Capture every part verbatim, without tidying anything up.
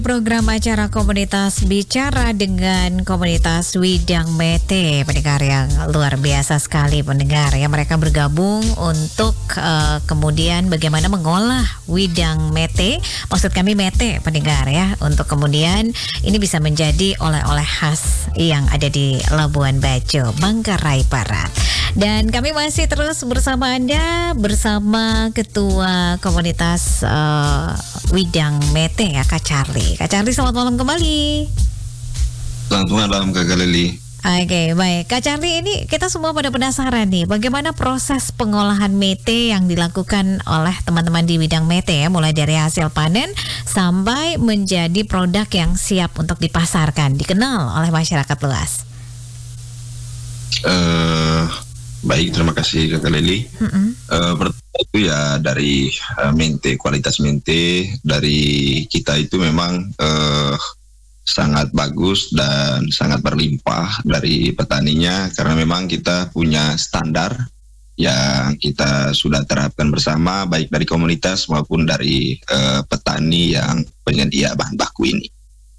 Program acara komunitas bicara dengan komunitas Widang Mete, pendengar yang luar biasa sekali pendengar ya, mereka bergabung untuk uh, kemudian bagaimana mengolah Widang Mete, maksud kami Mete pendengar ya, untuk kemudian ini bisa menjadi oleh-oleh khas yang ada di Labuan Bajo, Manggarai Barat. Dan kami masih terus bersama Anda, bersama Ketua Komunitas uh, Widang Mete ya, Kak Charlie. Kak Charlie, selamat malam kembali. Selamat malam Kak Leli. Oke, baik. Kak Charlie, ini kita semua pada penasaran nih, bagaimana proses pengolahan mete yang dilakukan oleh teman-teman di Widang Mete ya, mulai dari hasil panen sampai menjadi produk yang siap untuk dipasarkan, dikenal oleh masyarakat luas. Uh, baik, terima kasih Kak Leli. Mm-hmm. Uh, pertama itu ya dari uh, mente, kualitas mente dari kita itu memang uh, sangat bagus dan sangat berlimpah dari petaninya, karena memang kita punya standar yang kita sudah terapkan bersama, baik dari komunitas maupun dari uh, petani yang penyedia bahan baku ini.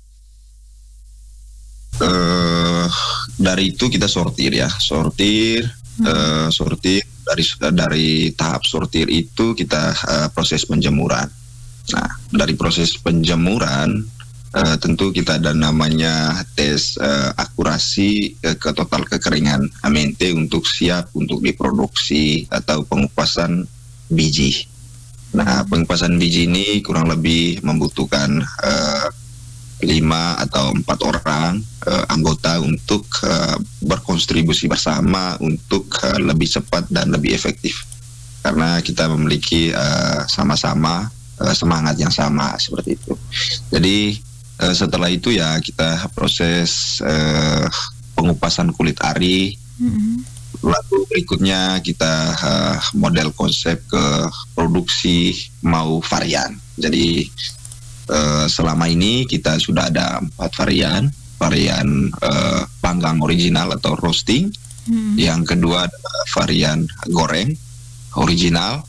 Uh, dari itu kita sortir ya, sortir, hmm. uh, sortir dari dari tahap sortir itu kita uh, proses penjemuran. Nah, dari proses penjemuran uh, tentu kita ada namanya tes uh, akurasi uh, ke total kekeringan mente untuk siap untuk diproduksi atau pengupasan biji. Nah, pengupasan biji ini kurang lebih membutuhkan uh, lima atau empat orang uh, anggota untuk uh, berkontribusi bersama untuk uh, lebih cepat dan lebih efektif, karena kita memiliki uh, sama-sama uh, semangat yang sama seperti itu. Jadi uh, setelah itu ya kita proses uh, pengupasan kulit ari. Mm-hmm. Lalu berikutnya kita uh, model konsep ke produksi mau varian. Jadi Uh, selama ini kita sudah ada empat varian, varian uh, panggang original atau roasting, hmm. yang kedua adalah varian goreng original,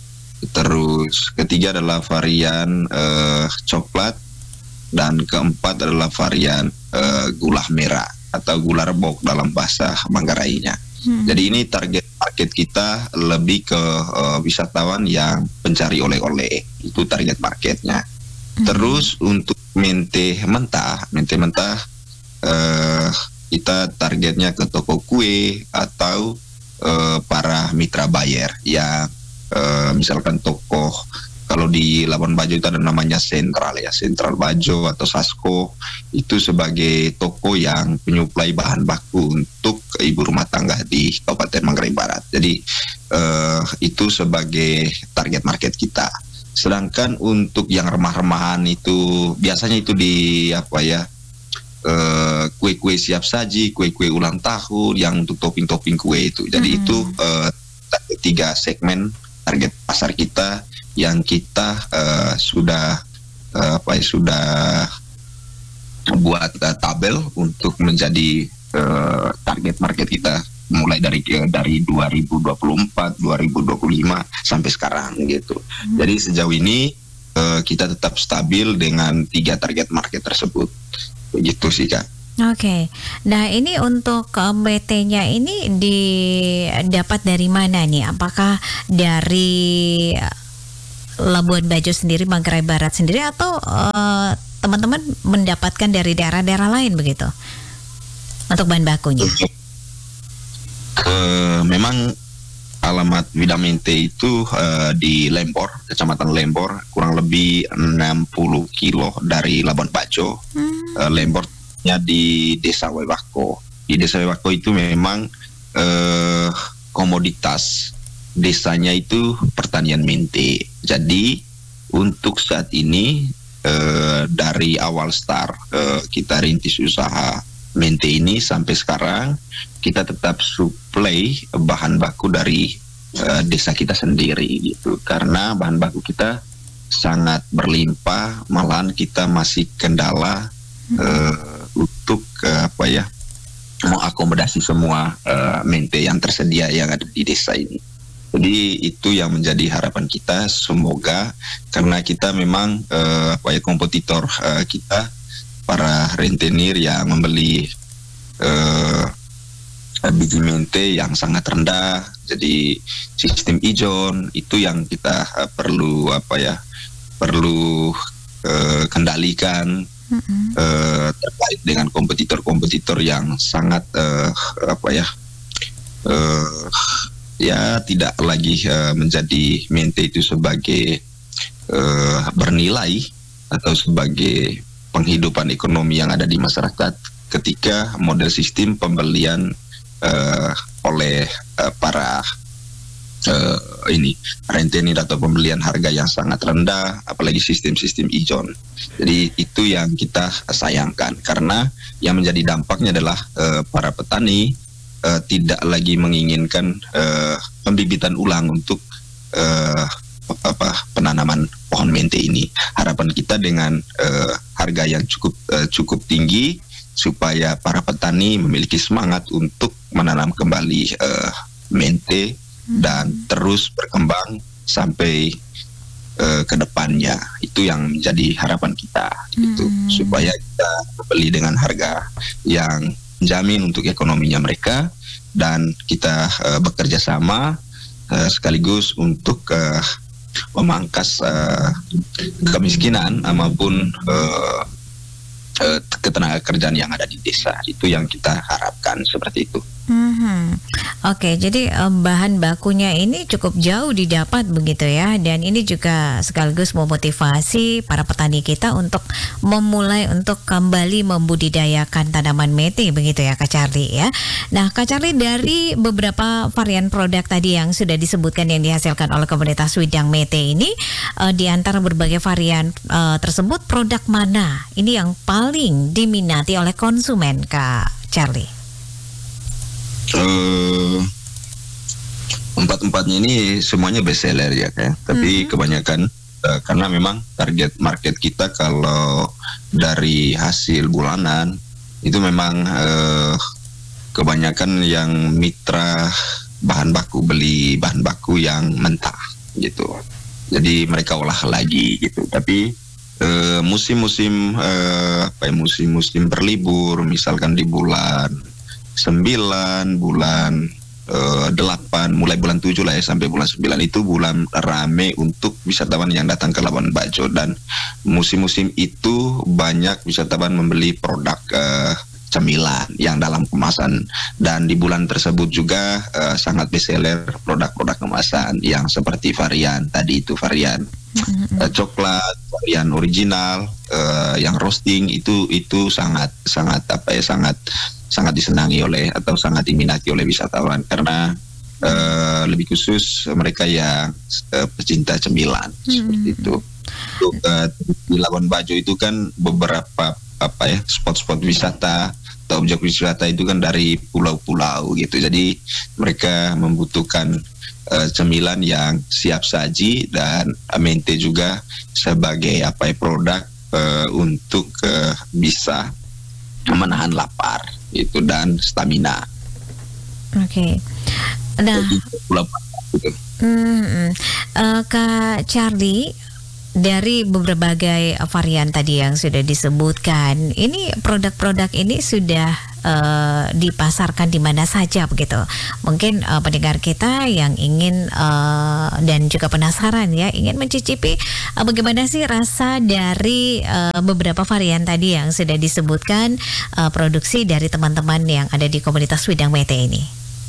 terus ketiga adalah varian uh, coklat, dan keempat adalah varian uh, gula merah atau gula rebok dalam bahasa Manggarainya. Hmm. Jadi ini target market kita lebih ke uh, wisatawan yang pencari oleh-oleh, itu target marketnya. Terus untuk mente mentah, mente mentah uh, kita targetnya ke toko kue atau uh, para mitra buyer yang uh, misalkan toko, kalau di Labuan Bajo itu ada namanya sentral ya, sentral Bajo atau Sasko, itu sebagai toko yang penyuplai bahan baku untuk ibu rumah tangga di Kabupaten Manggarai Barat. Jadi uh, itu sebagai target market kita. Sedangkan untuk yang remah-remahan itu biasanya itu di apa ya, uh, kue-kue siap saji, kue-kue ulang tahun yang untuk topping-topping kue itu. Jadi mm-hmm. itu uh, tiga segmen target pasar kita yang kita uh, sudah uh, apa ya, sudah buat uh, tabel untuk menjadi uh, target market kita mulai dari dari dua ribu dua puluh empat, dua ribu dua puluh lima sampai sekarang gitu. Hmm. Jadi sejauh ini uh, kita tetap stabil dengan tiga target market tersebut. Begitu sih Kak. Oke. Okay. Nah, ini untuk M T-nya ini didapat dari mana nih? Apakah dari Labuan Bajo sendiri, Manggarai Barat sendiri, atau uh, teman-teman mendapatkan dari daerah-daerah lain begitu? Untuk bahan bakunya. Okay. Uh, memang alamat Widang Mete itu uh, di Lembor, Kecamatan Lembor, kurang lebih enam puluh kilo dari Labuan Bajo. Hmm. Uh, Lembornya di Desa Wewako. Di Desa Wewako itu memang uh, komoditas desanya itu pertanian mente. Jadi untuk saat ini uh, dari awal start uh, kita rintis usaha mente ini sampai sekarang kita tetap suplai bahan baku dari uh, desa kita sendiri gitu, karena bahan baku kita sangat berlimpah, malahan kita masih kendala uh, untuk uh, apa ya, mengakomodasi semua uh, mente yang tersedia yang ada di desa ini. Jadi itu yang menjadi harapan kita, semoga karena kita memang uh, apa ya kompetitor uh, kita para rentenir yang membeli uh, biji mente yang sangat rendah, jadi sistem ijon itu yang kita uh, perlu apa ya perlu uh, kendalikan mm-hmm. uh, terkait dengan kompetitor-kompetitor yang sangat uh, apa ya uh, ya tidak lagi uh, menjadi mente itu sebagai uh, bernilai atau sebagai penghidupan ekonomi yang ada di masyarakat ketika model sistem pembelian uh, oleh uh, para uh, ini rentenir atau pembelian harga yang sangat rendah, apalagi sistem-sistem ijon. Jadi itu yang kita sayangkan karena yang menjadi dampaknya adalah uh, para petani Uh, tidak lagi menginginkan uh, pembibitan ulang untuk uh, apa penanaman pohon mente ini. Harapan kita dengan uh, harga yang cukup uh, cukup tinggi supaya para petani memiliki semangat untuk menanam kembali uh, mente dan terus berkembang sampai uh, ke depannya. Itu yang menjadi harapan kita, gitu, hmm. supaya kita beli dengan harga yang menjamin untuk ekonominya mereka dan kita uh, bekerja sama uh, sekaligus untuk uh, memangkas uh, kemiskinan maupun uh, uh, ketenaga kerjaan yang ada di desa. Itu yang kita harapkan seperti itu. Hmm. Oke, jadi um, bahan bakunya ini cukup jauh didapat begitu ya, dan ini juga sekaligus memotivasi para petani kita untuk memulai untuk kembali membudidayakan tanaman mente begitu ya Kak Charlie ya. Nah Kak Charlie, dari beberapa varian produk tadi yang sudah disebutkan yang dihasilkan oleh komunitas Widang Mente ini, uh, di antara berbagai varian uh, tersebut produk mana ini yang paling diminati oleh konsumen Kak Charlie? Uh, empat-empatnya ini semuanya best seller ya kayak, tapi mm-hmm. kebanyakan uh, karena memang target market kita kalau dari hasil bulanan itu memang uh, kebanyakan yang mitra bahan baku, beli bahan baku yang mentah gitu, jadi mereka olah lagi gitu. Tapi uh, musim-musim uh, apa ya, musim-musim berlibur, misalkan di bulan sembilan, bulan uh, delapan, mulai bulan tujuh lah ya sampai bulan sembilan itu bulan rame untuk wisatawan yang datang ke Labuan Bajo, dan musim-musim itu banyak wisatawan membeli produk uh, cemilan yang dalam kemasan, dan di bulan tersebut juga uh, sangat best seller produk-produk kemasan yang seperti varian tadi itu varian uh, coklat, varian original, uh, yang roasting itu itu sangat sangat apa ya sangat sangat disenangi oleh atau sangat diminati oleh wisatawan karena uh, lebih khusus mereka yang uh, pecinta cemilan hmm. seperti itu. Untuk uh, di Labuan Bajo itu kan beberapa apa ya spot-spot wisata atau objek wisata itu kan dari pulau-pulau gitu. Jadi mereka membutuhkan uh, cemilan yang siap saji, dan mente juga sebagai apa ya produk uh, untuk uh, bisa menahan lapar itu dan stamina. Oke. Okay. Nah, mm, uh, Kak Charlie, dari berbagai varian tadi yang sudah disebutkan, ini produk-produk ini sudah uh, dipasarkan di mana saja begitu? Mungkin uh, pendengar kita yang ingin uh, dan juga penasaran ya, ingin mencicipi uh, bagaimana sih rasa dari uh, beberapa varian tadi yang sudah disebutkan uh, produksi dari teman-teman yang ada di komunitas Widang Mente ini.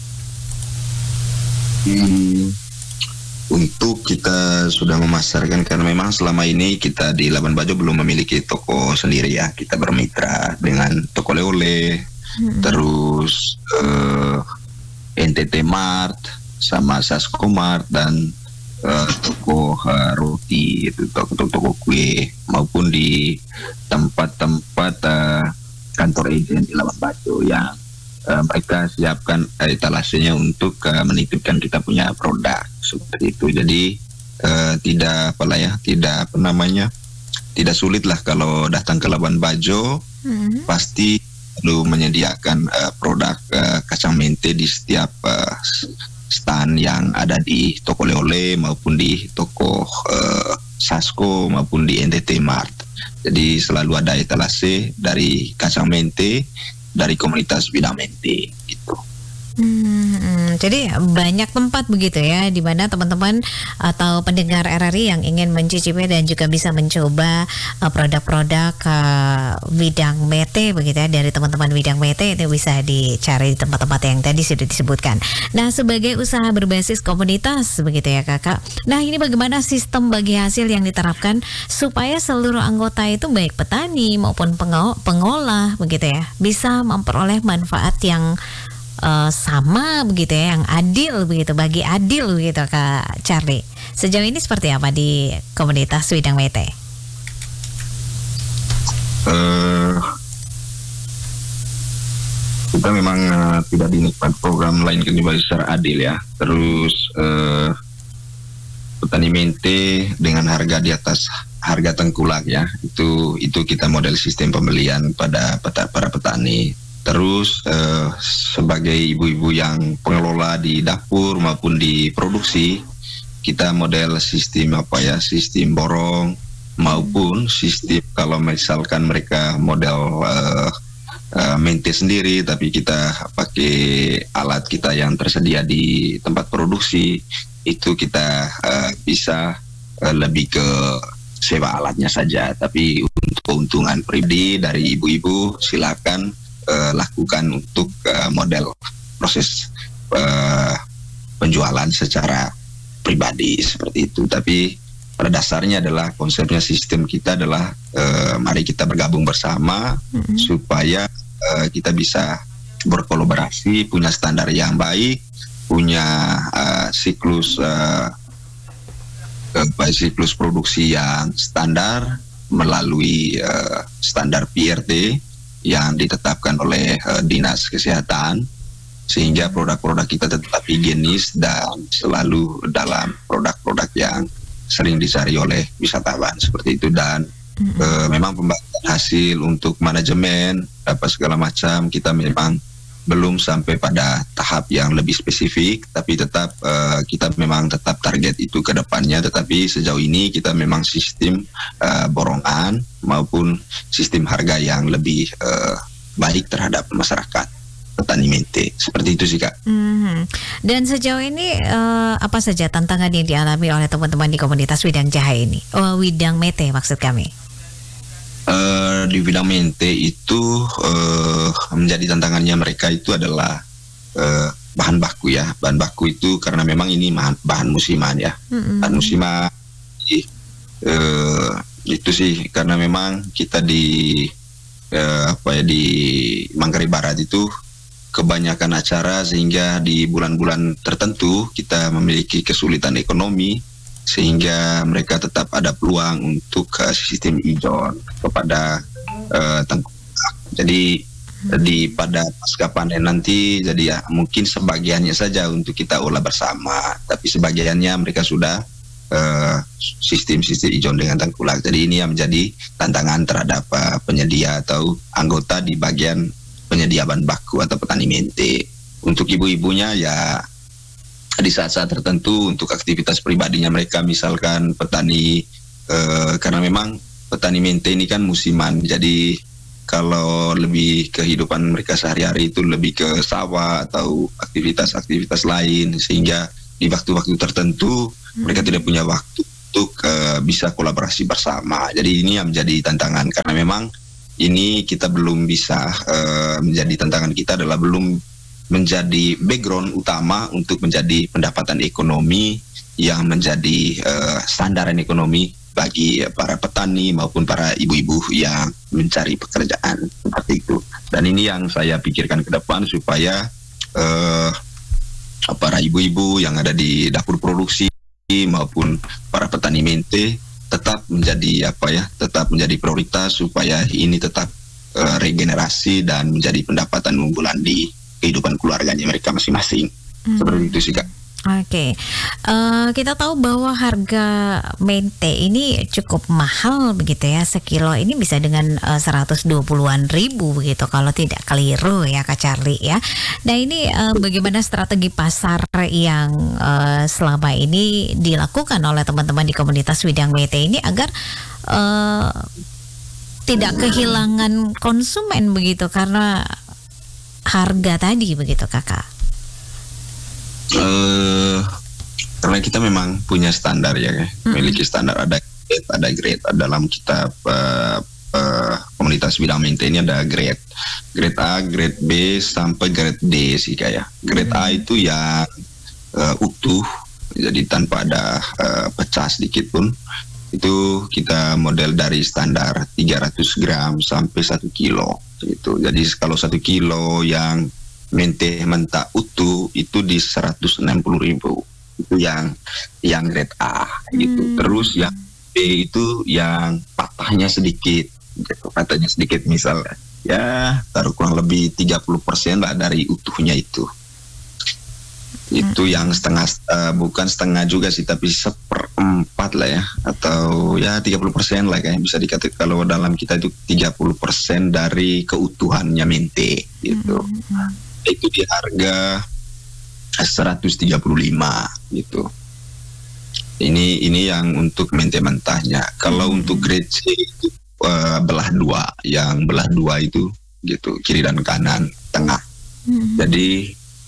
Hmm. Untuk kita sudah memasarkan karena memang selama ini kita di Labuan Bajo belum memiliki toko sendiri ya. Kita bermitra dengan toko oleh-oleh, hmm. terus uh, N T T Mart sama Sasko Mart dan uh, toko uh, roti itu toko-toko kue, maupun di tempat-tempat uh, kantor agen di Labuan Bajo yang Uh, mereka siapkan uh, etalasenya untuk uh, menitipkan kita punya produk seperti itu. Jadi uh, tidak apalah ya, tidak apa namanya, tidak sulit lah kalau datang ke Labuan Bajo, hmm. pasti perlu menyediakan uh, produk uh, kacang mente di setiap uh, stand yang ada di toko oleh-oleh maupun di toko uh, Sasko maupun di N T T Mart. Jadi selalu ada etalase dari kacang mente dari komunitas bidang mente gitu. Hmm, jadi banyak tempat begitu ya, di mana teman-teman atau pendengar R R I yang ingin mencicipi dan juga bisa mencoba uh, produk-produk uh, bidang mete begitu ya, dari teman-teman bidang mete itu bisa dicari di tempat-tempat yang tadi sudah disebutkan. Nah, sebagai usaha berbasis komunitas begitu ya Kakak. Nah, ini bagaimana sistem bagi hasil yang diterapkan supaya seluruh anggota itu baik petani maupun pengo- pengolah begitu ya bisa memperoleh manfaat yang Uh, sama begitu ya, yang adil begitu, bagi adil begitu Kak Charlie. Sejauh ini seperti apa di komunitas Widang Mete? Uh, kita memang uh, tidak dinikmati program lain kecuali secara adil ya. Terus uh, petani mente dengan harga di atas harga tengkulak ya. Itu itu kita model sistem pembelian pada peta, para petani. Terus eh, sebagai ibu-ibu yang pengelola di dapur maupun di produksi, kita model sistem apa ya, sistem borong maupun sistem kalau misalkan mereka model eh, eh, mente sendiri, tapi kita pakai alat kita yang tersedia di tempat produksi, itu kita eh, bisa eh, lebih ke sewa alatnya saja. Tapi untuk keuntungan pribadi dari ibu-ibu silakan Uh, lakukan untuk uh, model proses uh, penjualan secara pribadi seperti itu. Tapi pada dasarnya adalah konsepnya sistem kita adalah uh, mari kita bergabung bersama mm-hmm. supaya uh, kita bisa berkolaborasi, punya standar yang baik, punya uh, siklus uh, uh, siklus produksi yang standar melalui uh, standar P R T yang ditetapkan oleh uh, Dinas Kesehatan, sehingga produk-produk kita tetap higienis dan selalu dalam produk-produk yang sering dicari oleh wisatawan seperti itu. Dan mm-hmm. uh, memang pembagian hasil untuk manajemen apa segala macam kita memang belum sampai pada tahap yang lebih spesifik, tapi tetap uh, kita memang tetap target itu ke depannya. Tetapi sejauh ini kita memang sistem uh, borongan maupun sistem harga yang lebih uh, baik terhadap masyarakat petani mente. Seperti itu sih Kak. Mm-hmm. Dan sejauh ini uh, apa saja tantangan yang dialami oleh teman-teman di komunitas Widang Jahe ini? Oh, Widang Mete maksud kami. Uh, di bidang mente itu uh, menjadi tantangannya mereka itu adalah uh, bahan baku ya. Bahan baku itu karena memang ini bahan, bahan musiman ya. Mm-hmm. Bahan musiman uh, itu sih karena memang kita di uh, apa ya di Manggarai Barat itu kebanyakan acara, sehingga di bulan-bulan tertentu kita memiliki kesulitan ekonomi, sehingga mereka tetap ada peluang untuk uh, sistem ijon kepada uh, tengkulak. Jadi hmm. di pada pasca panen nanti, jadi ya mungkin sebagiannya saja untuk kita olah bersama, tapi sebagiannya mereka sudah uh, sistem-sistem ijon dengan tengkulak. Jadi ini yang menjadi tantangan terhadap uh, penyedia atau anggota di bagian penyedia bahan baku atau petani mente. Untuk ibu-ibunya ya di saat-saat tertentu untuk aktivitas pribadinya mereka, misalkan petani eh, karena memang petani mente ini kan musiman, jadi kalau lebih kehidupan mereka sehari-hari itu lebih ke sawah atau aktivitas-aktivitas lain, sehingga di waktu-waktu tertentu hmm. mereka tidak punya waktu untuk eh, bisa kolaborasi bersama. Jadi ini yang menjadi tantangan, karena memang ini kita belum bisa eh, menjadi tantangan kita adalah belum menjadi background utama untuk menjadi pendapatan ekonomi yang menjadi uh, sandaran ekonomi bagi para petani maupun para ibu-ibu yang mencari pekerjaan seperti itu. Dan ini yang saya pikirkan ke depan supaya uh, para ibu-ibu yang ada di dapur produksi maupun para petani mente tetap menjadi apa ya, tetap menjadi prioritas supaya ini tetap uh, regenerasi dan menjadi pendapatan unggulan di kehidupan keluarganya mereka masing-masing. Hmm. Seperti itu sih Kak. Oke, eh, kita tahu bahwa harga mente ini cukup mahal begitu ya, sekilo ini bisa dengan eh, seratus dua puluhan ribu begitu kalau tidak keliru ya Kak Charlie ya. Nah ini eh, bagaimana strategi pasar yang eh, selama ini dilakukan oleh teman-teman di komunitas Widang Mete ini agar eh, tidak kehilangan konsumen begitu karena harga tadi begitu Kakak? Uh, karena kita memang punya standar ya, mm-hmm. memiliki standar, ada grade, ada grade dalam kita uh, uh, komunitas Widang Mete ini ada grade, grade A, grade B sampai grade D sih kayak. Grade mm-hmm. A itu yang uh, utuh, jadi tanpa ada uh, pecah sedikit pun. Itu kita model dari standar tiga ratus gram sampai satu kilo gitu. Jadi kalau satu kilo yang mente mentah utuh itu di seratus enam puluh ribu, itu yang yang grade A gitu. Hmm. Terus yang B itu yang patahnya sedikit gitu. Patahnya sedikit misalnya ya taruh kurang lebih tiga puluh persen lah dari utuhnya itu. Itu hmm. yang setengah, uh, bukan setengah juga sih, tapi seperempat lah ya, atau ya tiga puluh persen lah kayaknya bisa dikatakan. Kalau dalam kita itu tiga puluh persen dari keutuhannya mente gitu. Hmm. Itu di harga seratus tiga puluh lima gitu. Ini ini yang untuk mente mentahnya. Kalau hmm. untuk grade C itu uh, belah dua, yang belah dua itu gitu, kiri dan kanan, tengah. Hmm. Jadi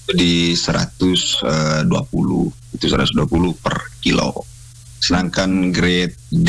di seratus dua puluh, itu seratus dua puluh per kilo. Sedangkan grade D,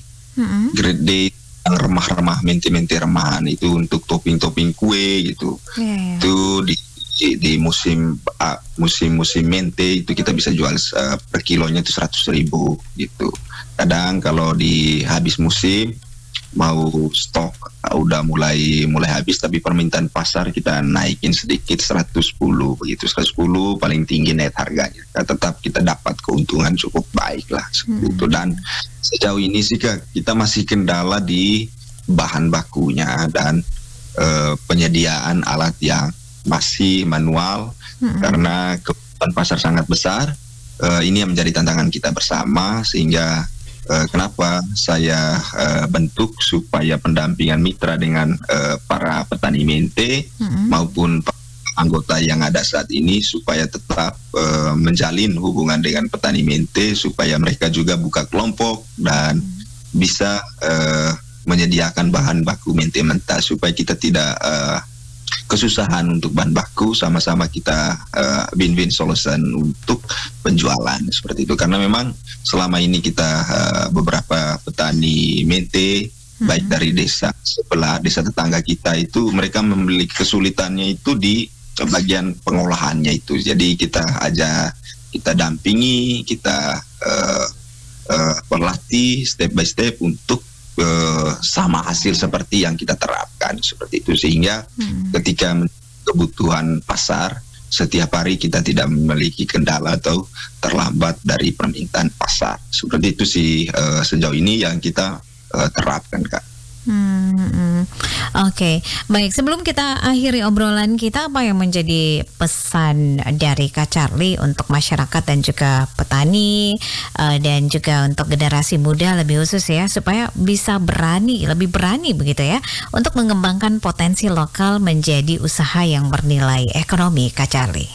hmm. grade D yang remah-remah, mente-mente remahan itu untuk topping-topping kue gitu. Yeah, yeah. Itu di di musim uh, musim-musim mente itu kita bisa jual uh, per kilonya itu seratus ribu gitu. Kadang kalau di habis musim mau stok uh, udah mulai mulai habis, tapi permintaan pasar kita naikin sedikit seratus sepuluh begitu, seratus sepuluh paling tinggi net harganya. Nah, tetap kita dapat keuntungan cukup baik lah seperti hmm. itu. Dan sejauh ini sih Kak, kita masih kendala di bahan bakunya dan uh, penyediaan alat yang masih manual, hmm. karena kebutuhan pasar sangat besar. Uh, ini yang menjadi tantangan kita bersama, sehingga uh, kenapa saya uh, bentuk supaya pendampingan mitra dengan uh, para petani mente hmm. maupun anggota yang ada saat ini, supaya tetap uh, menjalin hubungan dengan petani mente, supaya mereka juga buka kelompok dan hmm. bisa uh, menyediakan bahan baku mente mentah, supaya kita tidak uh, kesusahan untuk bahan baku, sama-sama kita uh, win-win solution untuk penjualan seperti itu. Karena memang selama ini kita uh, beberapa petani mente hmm. baik dari desa sebelah, desa tetangga kita itu, mereka memiliki kesulitannya itu di bagian pengolahannya itu. Jadi kita aja kita dampingi, kita uh, uh, berlatih step by step untuk Uh, sama hasil seperti yang kita terapkan seperti itu, sehingga hmm. ketika kebutuhan pasar setiap hari kita tidak memiliki kendala atau terlambat dari permintaan pasar. Seperti itu sih uh, sejauh ini yang kita uh, terapkan Kak. Hmm, hmm. Oke, okay. Baik. Sebelum kita akhiri obrolan kita, apa yang menjadi pesan dari Kak Charlie untuk masyarakat dan juga petani uh, dan juga untuk generasi muda lebih khusus ya, supaya bisa berani, lebih berani begitu ya, untuk mengembangkan potensi lokal menjadi usaha yang bernilai ekonomi, Kak Charlie?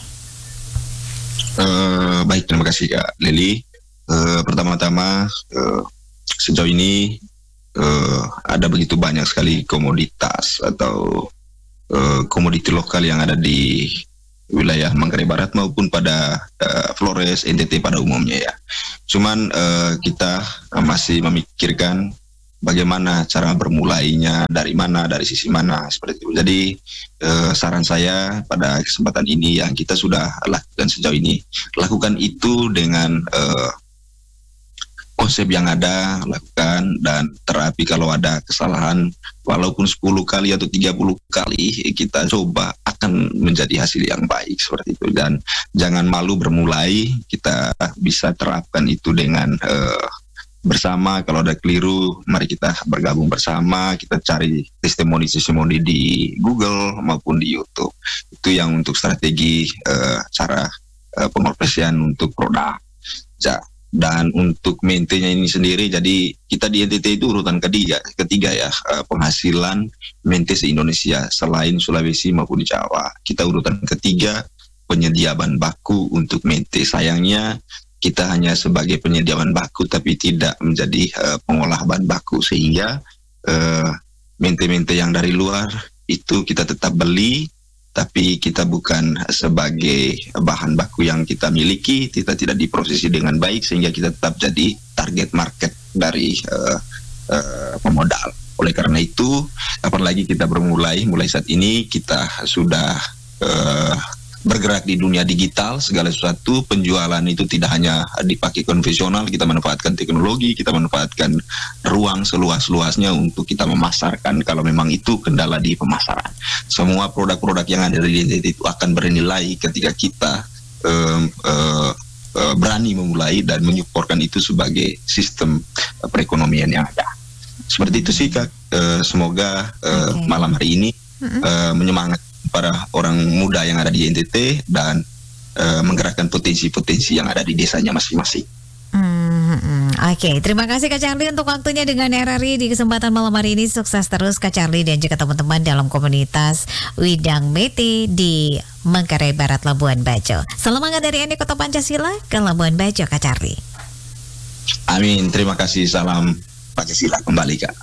Uh, baik, terima kasih Kak Lili. Uh, pertama-tama uh, sejauh ini Uh, ada begitu banyak sekali komoditas atau uh, komoditi lokal yang ada di wilayah Manggarai Barat maupun pada uh, Flores, N T T pada umumnya ya. Cuman uh, kita uh, masih memikirkan bagaimana cara bermulainya, dari mana, dari sisi mana seperti itu. Jadi uh, saran saya pada kesempatan ini yang kita sudah lakukan sejauh ini, lakukan itu dengan uh, konsep yang ada, lakukan dan terapi. Kalau ada kesalahan walaupun sepuluh kali atau tiga puluh kali, kita coba akan menjadi hasil yang baik seperti itu. Dan jangan malu bermulai, kita bisa terapkan itu dengan uh, bersama. Kalau ada keliru, mari kita bergabung bersama, kita cari testimoni-testimoni di Google maupun di YouTube. Itu yang untuk strategi uh, cara uh, pengoperasian untuk produk. Ja, dan untuk maintenance ini sendiri, jadi kita di N T T itu urutan ketiga, ketiga ya uh, penghasilan maintenance di Indonesia selain Sulawesi maupun Jawa. Kita urutan ketiga penyedia bahan baku untuk maintenance. Sayangnya kita hanya sebagai penyedia bahan baku tapi tidak menjadi uh, pengolah bahan baku, sehingga uh, mente-mente yang dari luar itu kita tetap beli, tapi kita bukan sebagai bahan baku yang kita miliki, kita tidak diprosesi dengan baik, sehingga kita tetap jadi target market dari uh, uh, pemodal. Oleh karena itu, apalagi kita bermulai, mulai saat ini kita sudah uh, bergerak di dunia digital, segala sesuatu penjualan itu tidak hanya dipakai konvensional, kita manfaatkan teknologi, kita manfaatkan ruang seluas-luasnya untuk kita memasarkan kalau memang itu kendala di pemasaran. Semua produk-produk yang ada di N T T itu akan bernilai ketika kita um, uh, uh, berani memulai dan menyuporkan itu sebagai sistem uh, perekonomian yang ada. Seperti itu sih Kak, uh, semoga uh, okay. malam hari ini uh, menyemangat para orang muda yang ada di N T T dan uh, menggerakkan potensi-potensi yang ada di desanya masing-masing. Hmm, Oke, okay. Terima kasih Kak Charlie untuk waktunya dengan R R I di kesempatan malam hari ini. Sukses terus Kak Charlie dan juga teman-teman dalam komunitas Widang Mete di Manggarai Barat, Labuan Bajo. Salam hangat dari N D Kota Pancasila ke Labuan Bajo Kak Charlie. Amin, terima kasih, salam Pancasila kembali Kak.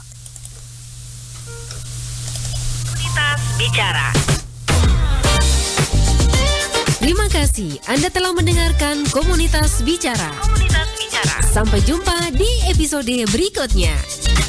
Komunitas Bicara. Terima kasih Anda telah mendengarkan Komunitas Bicara. Komunitas Bicara. Sampai jumpa di episode berikutnya.